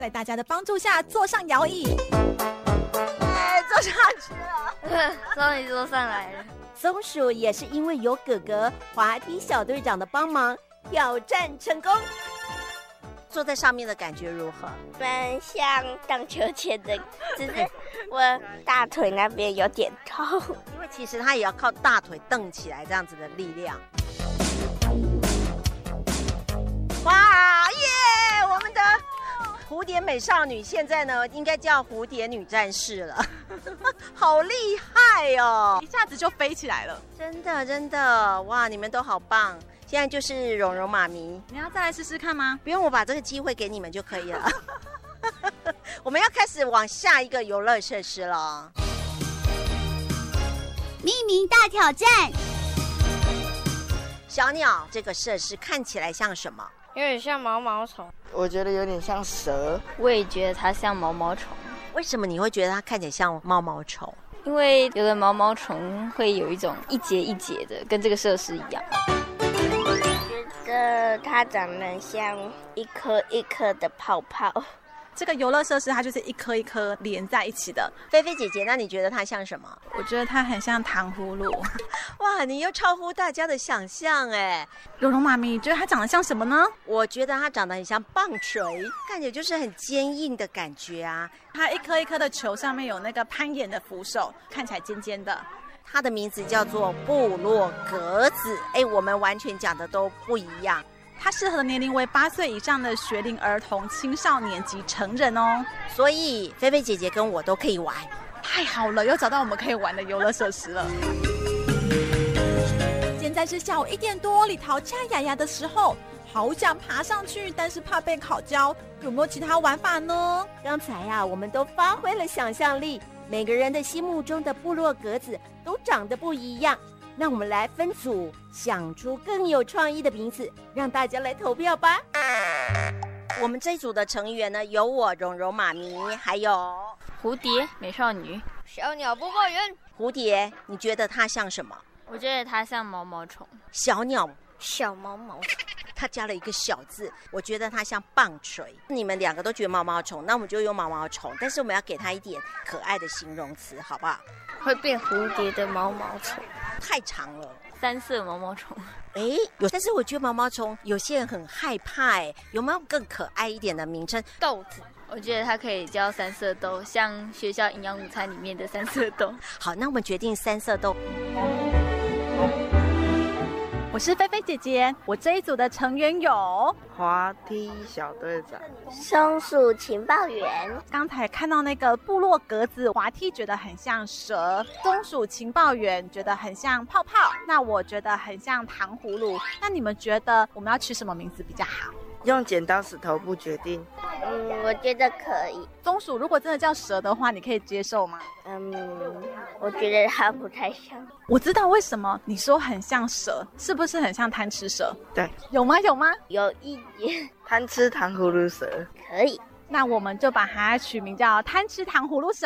在大家的帮助下坐上摇椅， 坐上去了， 终于坐上来了。 松鼠也是因为有哥哥滑梯小队长的帮忙，挑战成功。 坐在上面的感觉如何？ 蛮像荡秋千的，只是我大腿那边有点痛， 因为其实它也要靠大腿蹬起来这样子的力量。哇耶！我们的蝴蝶美少女现在呢，应该叫蝴蝶女战士了，好厉害哦！ 一下子就飞起来了。 真的真的，哇，你们都好棒！现在就是蓉蓉妈咪， 你要再来试试看吗？ 不用，我把这个机会给你们就可以了。我们要开始往下一个游乐设施了。 秘密大挑战。 小鸟这个设施看起来像什么？ 有点像毛毛虫。 我觉得有点像蛇。 我也觉得它像毛毛虫。 为什么你会觉得它看起来像毛毛虫？ 因为有的毛毛虫会有一种一节一节的，跟这个设施一样。 觉得它长得像一颗一颗的泡泡。 这个游乐设施它就是一颗一颗连在一起的。 菲菲姐姐，那你觉得它像什么？ 我觉得它很像糖葫芦。 哇，你又超乎大家的想象哎！ 蓉蓉妈咪，你觉得它长得像什么呢？ 我觉得它长得很像棒槌，看起来就是很坚硬的感觉啊。 它一颗一颗的球上面有那个攀岩的扶手，看起来尖尖的。 它的名字叫做部落格子。哎，我们完全讲的都不一样。 它适合的年龄为8岁以上的学龄儿童、青少年及成人哦。 所以菲菲姐姐跟我都可以玩。 太好了，又找到我们可以玩的游乐设施了。现在是下午1点多，李桃加雅雅的时候，好想爬上去，但是怕被烤焦。有没有其他玩法呢？ 刚才啊，我们都发挥了想象力，每个人的心目中的部落格子都长得不一样。那我们来分组，想出更有创意的名字，让大家来投票吧。 我们这一组的成员呢，有我蓉蓉妈咪，还有蝴蝶美少女、 小鸟播报员。 蝴蝶，你觉得它像什么？ 我觉得它像毛毛虫。 小鸟， 小毛毛虫。 它加了一个小字，我觉得它像棒槌。你们两个都觉得毛毛虫，那我们就用毛毛虫，但是我们要给它一点可爱的形容词，好不好？ 会变蝴蝶的毛毛虫。 太长了。 3色毛毛虫。 有，但是我觉得毛毛虫有些人很害怕，有没有更可爱一点的名称？ 豆子，我觉得它可以叫3色豆，像学校营养午餐里面的3色豆。 好，那我们决定3色豆。 我是菲菲姐姐，我这一组的成员有滑梯小队长、 松鼠情报员。 刚才看到那个部落格子滑梯，觉得很像蛇；松鼠情报员觉得很像泡泡，那我觉得很像糖葫芦。那你们觉得我们要取什么名字比较好？ 用剪刀石头布决定。 我觉得可以。 松鼠如果真的叫蛇的话，你可以接受吗？ 我觉得它不太像。 我知道为什么你说很像蛇，是不是很像贪吃蛇？ 对， 有吗？有吗？ 有一点。 贪吃糖葫芦蛇。 可以。 那我们就把它取名叫贪吃糖葫芦蛇。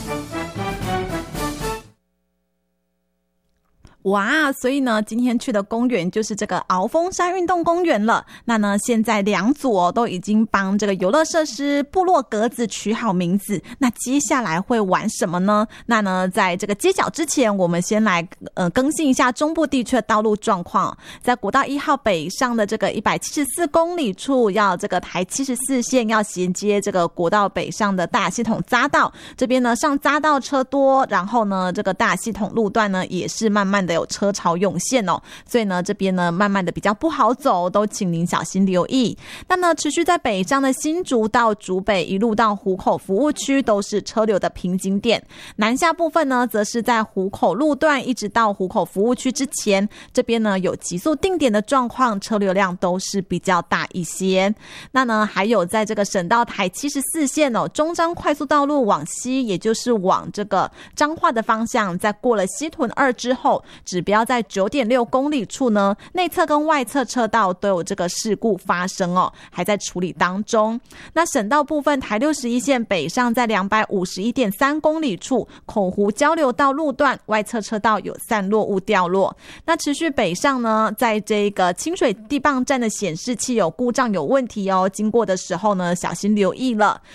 哇，所以呢，今天去的公园就是这个鳌峰山运动公园了。那呢，现在2组都已经帮这个游乐设施部落格子取好名字。那接下来会玩什么呢？那呢，在这个揭晓之前，我们先来更新一下中部地区的道路状况。在国道1号北上的这个174公里处，要这个台74线要衔接这个国道北上的大系统匝道，这边呢上匝道车多，然后呢这个大系统路段呢也是慢慢的有车潮涌现哦，所以呢这边呢慢慢的比较不好走，都请您小心留意。那呢持续在北上的新竹到竹北一路到湖口服务区都是车流的瓶颈点，南下部分呢则是在湖口路段一直到湖口服务区之前，这边呢有急速定点的状况，车流量都是比较大一些。那呢还有在这个省道台74线哦，中彰快速道路往西，也就是往这个彰化的方向，在过了西屯2之后， 指标在 9.6 公里处呢，内侧跟外侧车道都有这个事故发生哦，还在处理当中。那省道部分，台61线北上在 251.3 公里处，口湖交流道路段外侧车道有散落物掉落。那持续北上呢，在这个清水地磅站的显示器有故障有问题哦，经过的时候呢，小心留意了。